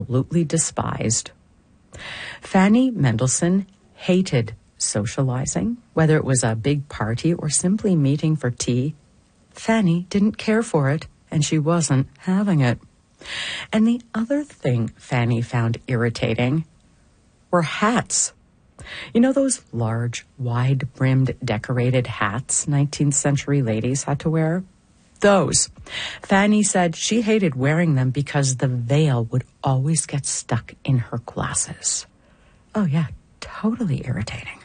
absolutely despised. Fanny Mendelssohn hated socializing, whether it was a big party or simply meeting for tea. Fanny didn't care for it, and she wasn't having it. And the other thing Fanny found irritating were hats. You know those large, wide-brimmed, decorated hats 19th century ladies had to wear? Those. Fanny said she hated wearing them because the veil would always get stuck in her glasses. Oh yeah, totally irritating.